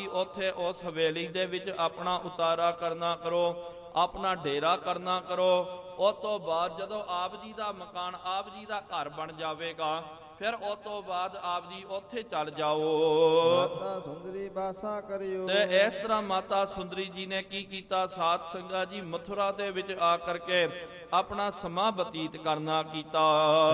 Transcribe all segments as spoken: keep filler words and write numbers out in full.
ਜੀ ਉੱਥੇ ਉਸ ਹਵੇਲੀ ਦੇ ਵਿੱਚ ਆਪਣਾ ਉਤਾਰਾ ਕਰਨਾ ਕਰੋ, ਆਪਣਾ ਡੇਰਾ ਕਰਨਾ ਕਰੋ। ਉਸ ਤੋਂ ਬਾਅਦ ਜਦੋਂ ਆਪ ਜੀ ਦਾ ਮਕਾਨ, ਆਪ ਜੀ ਦਾ ਘਰ ਬਣ ਜਾਵੇਗਾ, ਫਿਰ ਉਸ ਤੋਂ ਬਾਅਦ ਆਪ ਜੀ ਉੱਥੇ ਚੱਲ ਜਾਓ। ਮਾਤਾ ਸੁੰਦਰੀ ਬਾਸਾ ਕਰਿਓ। ਤੇ ਇਸ ਤਰ੍ਹਾਂ ਮਾਤਾ ਸੁੰਦਰੀ ਜੀ ਨੇ ਕੀ ਕੀਤਾ, ਸਾਧ ਸੰਗਤ ਜੀ ਮਥੁਰਾ ਦੇ ਵਿੱਚ ਆ ਕਰਕੇ ਆਪਣਾ ਸਮਾਂ ਬਤੀਤ ਕਰਨਾ ਕੀਤਾ।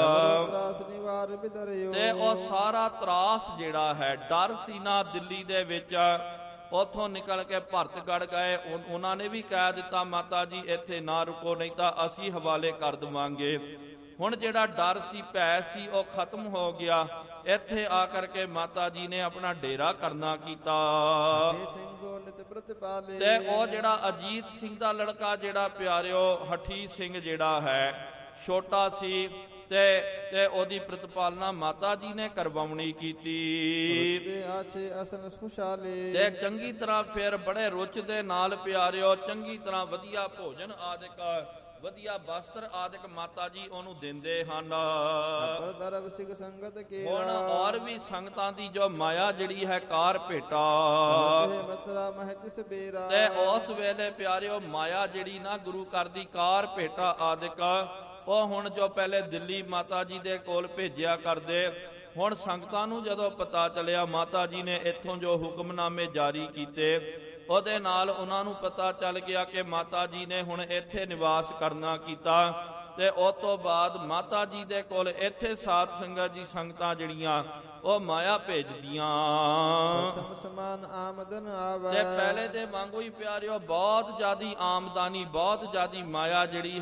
ਤੇ ਉਹ ਸਾਰਾ ਤਰਾਸ ਜਿਹੜਾ ਹੈ, ਡਰ ਸੀ ਨਾ ਦਿੱਲੀ ਦੇ ਵਿੱਚ, ਉੱਥੋਂ ਨਿਕਲ ਕੇ ਭਰਤਗੜ੍ਹ ਗਏ। ਉਹਨਾਂ ਨੇ ਵੀ ਕਹਿ ਦਿੱਤਾ ਮਾਤਾ ਜੀ ਇੱਥੇ ਨਾ ਰੁਕੋ, ਨਹੀਂ ਤਾਂ ਅਸੀਂ ਹਵਾਲੇ ਕਰ ਦੇਵਾਂਗੇ। ਹੁਣ ਜਿਹੜਾ ਡਰ ਸੀ, ਭੈ ਸੀ, ਉਹ ਖਤਮ ਹੋ ਗਿਆ। ਇੱਥੇ ਆ ਕਰਕੇ ਮਾਤਾ ਜੀ ਨੇ ਆਪਣਾ ਡੇਰਾ ਕਰਨਾ ਕੀਤਾ। ਤੇ ਉਹ ਜਿਹੜਾ ਅਜੀਤ ਸਿੰਘ ਦਾ ਲੜਕਾ ਜਿਹੜਾ ਪਿਆਰਿਓ ਹਠੀ ਸਿੰਘ ਜਿਹੜਾ ਹੈ, ਛੋਟਾ ਸੀ, ਤੇ ਤੇ ਉਹਦੀ ਪ੍ਰਤਪਾਲਨਾ ਮਾਤਾ ਜੀ ਨੇ ਕਰਵਾਉਣੀ ਕੀਤੀ। ਤੇ ਚੰਗੀ ਤਰ੍ਹਾਂ ਫਿਰ ਬੜੇ ਰੁਚ ਦੇ ਨਾਲ ਪਿਆਰਿਓ ਚੰਗੀ ਤਰ੍ਹਾਂ ਵਧੀਆ ਭੋਜਨ ਆਦਿਕ, ਵਧੀਆ ਵਸਤਰ ਆਦਿਕ ਮਾਤਾ ਜੀ ਉਹਨੂੰ ਦਿੰਦੇ ਹਨ। ਹੁਣ ਔਰ ਵੀ ਸੰਗਤਾਂ ਦੀ ਜੋ ਮਾਇਆ ਜਿਹੜੀ ਹੈ ਕਾਰ ਭੇਟਾ, ਤੇ ਉਸ ਵੇਲੇ ਪਿਆਰਿਓ ਮਾਇਆ ਜਿਹੜੀ ਨਾ ਗੁਰੂ ਘਰ ਦੀ ਕਾਰ ਭੇਟਾ ਆਦਿਕ, ਉਹ ਹੁਣ ਜੋ ਪਹਿਲੇ ਦਿੱਲੀ ਮਾਤਾ ਜੀ ਦੇ ਕੋਲ ਭੇਜਿਆ ਕਰਦੇ, ਹੁਣ ਸੰਗਤਾਂ ਨੂੰ ਜਦੋਂ ਪਤਾ ਚੱਲਿਆ ਮਾਤਾ ਜੀ ਨੇ ਇੱਥੋਂ ਜੋ ਹੁਕਮਨਾਮੇ ਜਾਰੀ ਕੀਤੇ, ਉਹਦੇ ਨਾਲ ਉਹਨਾਂ ਨੂੰ ਪਤਾ ਚੱਲ ਗਿਆ ਕਿ ਮਾਤਾ ਜੀ ਨੇ ਹੁਣ ਇੱਥੇ ਨਿਵਾਸ ਕਰਨਾ ਕੀਤਾ। ਤੇ ਉਸ ਤੋਂ ਬਾਅਦ ਮਾਤਾ ਜੀ ਦੇ ਕੋਲ ਇੱਥੇ ਸਾਧ ਸੰਗਤ ਜੀ ਸੰਗਤਾਂ ਜਿਹੜੀਆਂ ਉਹ ਮਾਇਆ ਭੇਜਦੀਆਂ। ਸਮਾਨ ਆਮਦਨ ਆਵੇ। ਤੇ ਪਹਿਲੇ ਦੇ ਵਾਂਗੂ ਹੀ ਪਿਆਰਿਓ ਬਹੁਤ ਜ਼ਿਆਦੀ ਆਮਦਾਨੀ, ਬਹੁਤ ਜ਼ਿਆਦੀ ਮਾਇਆ ਜਿਹੜੀ